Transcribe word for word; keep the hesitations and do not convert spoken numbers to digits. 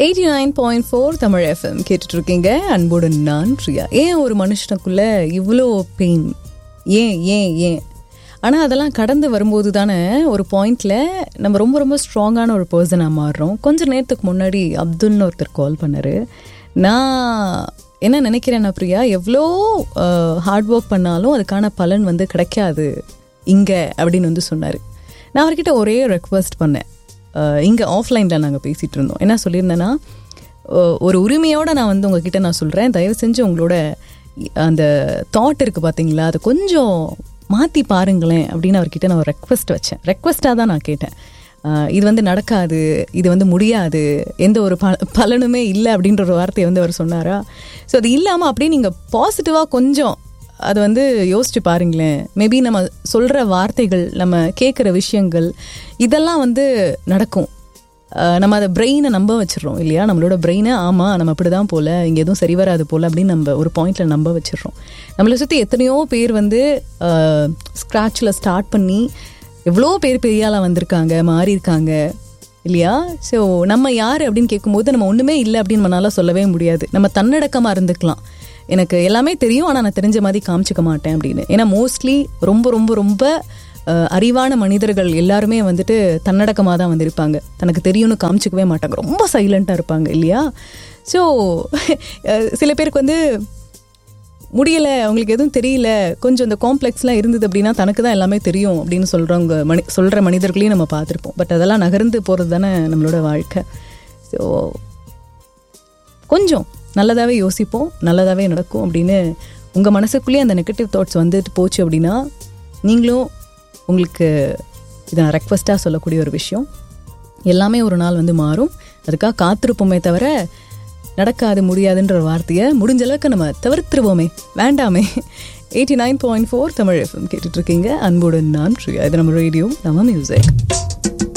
Eighty nine point four Tamil FM கேட்டுட்டு இருக்கீங்க. அன்போடு நான் பிரியா. ஏன் ஒரு மனுஷனுக்குள்ள இவ்வளோ பெயின்? ஏன் ஏன் ஏன் ஆனால் அதெல்லாம் கடந்து வரும்போது தானே ஒரு பாயிண்டில் நம்ம ரொம்ப ரொம்ப ஸ்ட்ராங்கான ஒரு பர்சனாக மாறுறோம். கொஞ்சம் நேரத்துக்கு முன்னாடி அப்துல்னு ஒருத்தர் கால் பண்ணார். நான் என்ன நினைக்கிறேன்னா பிரியா, எவ்வளோ ஹார்ட் ஒர்க் பண்ணாலும் அதுக்கான பலன் வந்து கிடைக்காது இங்கே அப்படின்னு வந்து சொன்னார். நான் அவர்கிட்ட ஒரே ரெக்வெஸ்ட் பண்ணேன். இங்கே ஆஃப்லைனில் நாங்கள் பேசிகிட்டு இருந்தோம். என்ன சொல்லியிருந்தேன்னா, ஒரு உரிமையோடு நான் வந்து உங்ககிட்ட நான் சொல்கிறேன், தயவு செஞ்சு உங்களோட அந்த தாட் இருக்குது பார்த்தீங்களா, அதை கொஞ்சம் மாற்றி பாருங்களேன் அப்படின்னு அவர்கிட்ட நான் ஒரு ரெக்வெஸ்ட் வச்சேன். ரெக்வெஸ்ட்டாக தான் நான் கேட்டேன். இது வந்து நடக்காது, இது வந்து முடியாது, எந்த ஒரு ப பலனுமே இல்லை அப்படின்ற ஒரு வார்த்தையை வந்து அவர் சொன்னாரா. ஸோ அது இல்லாமல் அப்படியே நீங்கள் பாசிட்டிவாக கொஞ்சம் அதை வந்து யோசிச்சு பாருங்களேன். மேபி நம்ம சொல்கிற வார்த்தைகள், நம்ம கேட்குற விஷயங்கள், இதெல்லாம் வந்து நடக்கும். நம்ம அதை பிரெயினை நம்ப வச்சிடறோம் இல்லையா? நம்மளோட பிரெயினை ஆமாம் நம்ம அப்படி தான் போல், இங்கே எதுவும் சரி வராது போல் அப்படின்னு நம்ம ஒரு பாயிண்டில் நம்ப வச்சிடறோம். நம்மளை சுற்றி எத்தனையோ பேர் வந்து ஸ்க்ராட்சில் ஸ்டார்ட் பண்ணி எவ்வளோ பேர் பெரியாளாக வந்திருக்காங்க, மாறி இருக்காங்க இல்லையா? ஸோ நம்ம யார் அப்படின்னு கேட்கும்போது நம்ம ஒன்றுமே இல்லை அப்படின்னு நம்மளால சொல்லவே முடியாது. நம்ம தன்னடக்கமாக இருந்துக்கலாம். எனக்கு எல்லாமே தெரியும், ஆனால் நான் தெரிஞ்ச மாதிரி காமிச்சிக்க மாட்டேன் அப்படின்னு. ஏன்னா மோஸ்ட்லி ரொம்ப ரொம்ப ரொம்ப அறிவான மனிதர்கள் எல்லாருமே வந்துட்டு தன்னடக்கமாக தான் வந்திருப்பாங்க. தனக்கு தெரியும்னு காமிச்சிக்கவே மாட்டாங்க, ரொம்ப சைலண்ட்டாக இருப்பாங்க இல்லையா? ஸோ சில பேருக்கு வந்து முடியலை, அவங்களுக்கு எதுவும் தெரியல, கொஞ்சம் இந்த காம்ப்ளெக்ஸ்லாம் இருந்தது அப்படின்னா தனக்கு தான் எல்லாமே தெரியும் அப்படின்னு சொல்கிறவங்க மனி சொல்கிற மனிதர்களையும் நம்ம பார்த்துருப்போம். பட் அதெல்லாம் நகர்ந்து போகிறது தானே நம்மளோட வாழ்க்கை. ஸோ கொஞ்சம் நல்லதாகவே யோசிப்போம், நல்லதாகவே நடக்கும் அப்படின்னு உங்கள் மனசுக்குள்ளேயே அந்த நெகட்டிவ் தாட்ஸ் வந்துட்டு போச்சு அப்படின்னா, நீங்களும் உங்களுக்கு இதை நான் ரெக்வெஸ்ட்டாக சொல்லக்கூடிய ஒரு விஷயம், எல்லாமே ஒரு நாள் வந்து மாறும். அதுக்காக காத்திருப்போமே தவிர நடக்காது முடியாதுன்ற ஒரு வார்த்தையை முடிஞ்ச அளவுக்கு நம்ம தவிர்த்துருவோமே, வேண்டாமே. Eighty nine point four Tamil FM கேட்டுட்ருக்கீங்க. அன்போடு நான் பிரியா. இது நம்ம ரேடியோ, நம்ம மியூசிக்.